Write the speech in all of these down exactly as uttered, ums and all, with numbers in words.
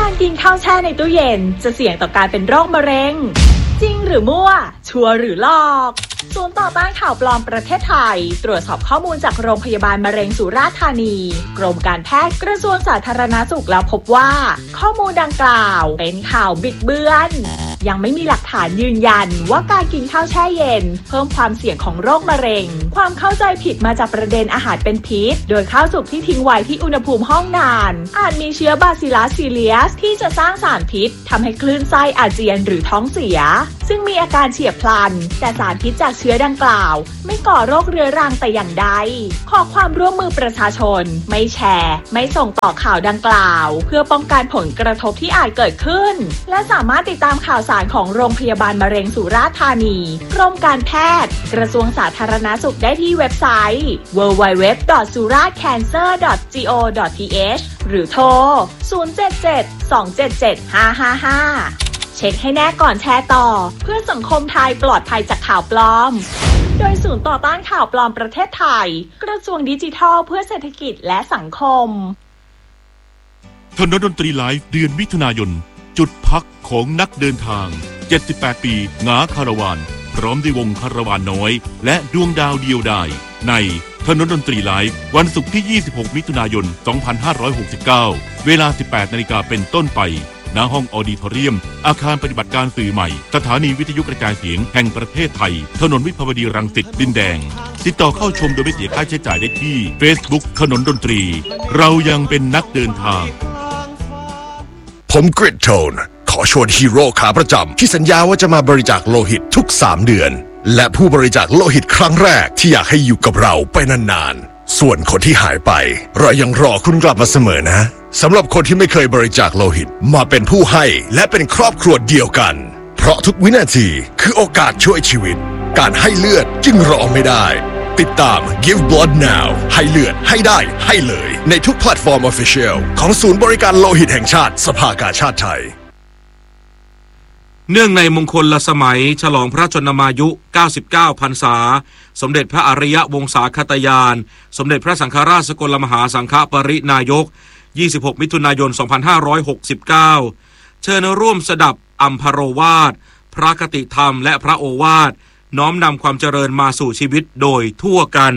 การกินข้าวแช่ในตู้เย็นจะเสี่ยงต่อการเป็นโรคมะเร็งจริงหรือมั่วชัวร์หรือหลอกศูนย์ต่อต้านข่าวปลอมประเทศไทยตรวจสอบข้อมูลจากโรงพยาบาลมะเร็งสุราษฎร์ธานีกรมการแพทย์กระทรวงสาธารณสุขแล้วพบว่าข้อมูลดังกล่าวเป็นข่าวบิดเบือนยังไม่มีหลักฐานยืนยันว่าการกินข้าวแช่เย็นเพิ่มความเสี่ยงของโรคมะเร็งความเข้าใจผิดมาจากประเด็นอาหารเป็นพิษโดยข้าวสุกที่ทิ้งไว้ที่อุณหภูมิห้องนานอาจมีเชื้อบาซิลัสซีเลียสที่จะสร้างสารพิษทำให้คลื่นไส้อาเจียนหรือท้องเสียซึ่งมีอาการเฉียบพลันแต่สารพิษจากเชื้อดังกล่าวไม่ก่อโรคเรื้อรังแต่อย่างใดขอความร่วมมือประชาชนไม่แชร์ไม่ส่งต่อข่าวดังกล่าวเพื่อป้องกันผลกระทบที่อาจเกิดขึ้นและสามารถติดตามข่าวสารของโรงพยาบาลมะเร็งสุราษฎร์ธานีกรมการแพทย์กระทรวงสาธารณสุขได้ที่เว็บไซต์ ดับเบิลยู ดับเบิลยู ดับเบิลยู ดอท สุราษฎร์แคนเซอร์ ดอท โก ดอท ที เอช หรือโทร ศูนย์ เจ็ด เจ็ด สอง เจ็ด เจ็ด ห้า ห้า ห้า เช็คให้แน่ก่อนแชร์ต่อเพื่อสังคมไทยปลอดภัยจากข่าวปลอมโดยศูนย์ต่อต้านข่าวปลอมประเทศไทยกระทรวงดิจิทัลเพื่อเศรษฐกิจและสังคมถนนดนตรีไลฟ์เดือนมิถุนายนจุดพักของนักเดินทางเจ็ดสิบแปดปีหงาคาราวานพร้อมด้วยวงคาราวานน้อยและดวงดาวเดียวดายในถนนดนตรีไลฟ์วันศุกร์ที่ยี่สิบหกมิถุนายนสองพันห้าร้อยหกสิบเก้าเวลา สิบแปดนาฬิกาเป็นต้นไปณห้องออดิทอเรียมอาคารปฏิบัติการสื่อใหม่สถานีวิทยุกระจายเสียงแห่งประเทศไทยถนนวิภาวดีรังสิตดินแดงติดต่อเข้าชมโดยไม่เสียค่าใช้จ่ายได้ที่ Facebook ถนนดนตรีเรายังเป็นนักเดินทางผมกริดโทนขอชวนฮีโร่ขาประจำที่สัญญาว่าจะมาบริจาคโลหิตทุกสามเดือนและผู้บริจาคโลหิตครั้งแรกที่อยากให้อยู่กับเราไปนานๆส่วนคนที่หายไปเรายังรอคุณกลับมาเสมอนะสำหรับคนที่ไม่เคยบริจาคโลหิตมาเป็นผู้ให้และเป็นครอบครัวเดียวกันเพราะทุกวินาทีคือโอกาสช่วยชีวิตการให้เลือดจึงรอไม่ได้ติดตาม Give Blood Now ให้เลือดให้ได้ให้เลยในทุกแพลตฟอร์ม Official ของศูนย์บริการโลหิตแห่งชาติสภากาชาดไทยเนื่องในมงคลละสมัยฉลองพระชนมายุเก้าสิบเก้าพรรษาสมเด็จพระอริยวงศาคตยานสมเด็จพระสังฆราชสกลมหาสังฆปรินายกยี่สิบหกมิถุนายนสองพันห้าร้อยหกสิบเก้าเชิญร่วมสดับอัมพโรวาทพระคติธรรมและพระโอวาทน้อมนำความเจริญมาสู่ชีวิตโดยทั่วกัน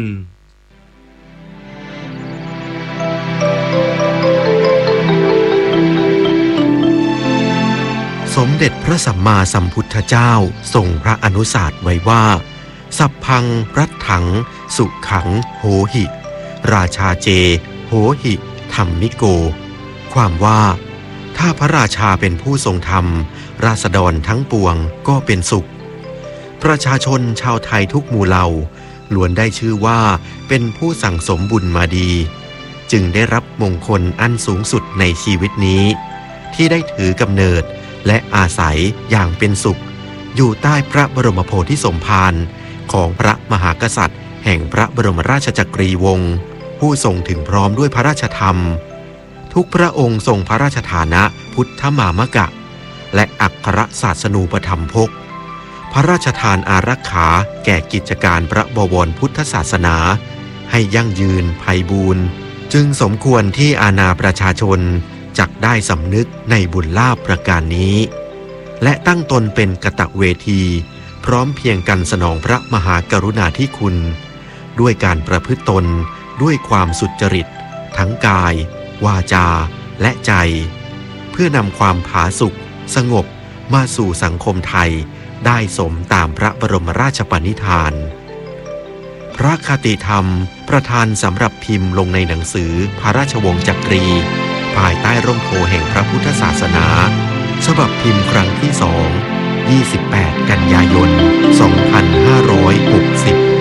สมเด็จพระสัมมาสัมพุทธเจ้าทรงพระอนุสาสน์ไว้ว่าสัพพังรัตถังสุขังโหหิราชาเจโหหิธรรมิโกความว่าถ้าพระราชาเป็นผู้ทรงธรรมราษฎรทั้งปวงก็เป็นสุขประชาชนชาวไทยทุกหมู่เหล่าล้วนได้ชื่อว่าเป็นผู้สั่งสมบุญมาดีจึงได้รับมงคลอันสูงสุดในชีวิตนี้ที่ได้ถือกำเนิดและอาศัยอย่างเป็นสุขอยู่ใต้พระบรมโพธิสมภารของพระมหากษัตริย์แห่งพระบรมราชจักรีวงศ์ผู้ทรงถึงพร้อมด้วยพระราชธรรมทุกพระองค์ทรงพระราชฐานะพุทธมามกะและอัครศาสนูปถัมภกพระราชทานอารักขาแก่กิจการพระบวรพุทธศาสนาให้ยั่งยืนไพบูรย์จึงสมควรที่อาณาประชาชนจักได้สำนึกในบุญลาภประการนี้และตั้งตนเป็นกตเวทีพร้อมเพียงกันสนองพระมหากรุณาธิคุณด้วยการประพฤติตนด้วยความสุจริตทั้งกายวาจาและใจเพื่อนำความผาสุกสงบมาสู่สังคมไทยได้สมตามพระบรมราชปณิธานพระคติธรรมประทานสำหรับพิมพ์ลงในหนังสือพระราชวงศ์จักรีภายใต้ร่มโพแห่งพระพุทธศาสนาฉบับพิมพ์ครั้งที่สอง ยี่สิบแปดกันยายนสองพันห้าร้อยหกสิบ